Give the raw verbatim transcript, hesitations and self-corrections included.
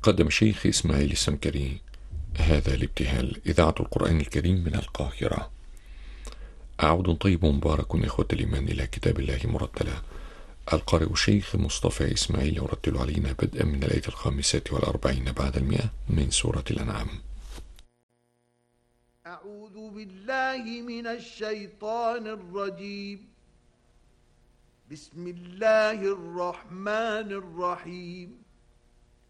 قدم الشيخ إسماعيل السمكري هذا الابتهال إذاعة القرآن الكريم من القاهرة. أعود طيب مبارك إخوة الإيمان إلى كتاب الله مرتلا. القارئ الشيخ مصطفى إسماعيل يرتل علينا بدءا من الآية الخامسة والأربعين بعد المئة من سورة الأنعام. أعوذ بالله من الشيطان الرجيم. بسم الله الرحمن الرحيم.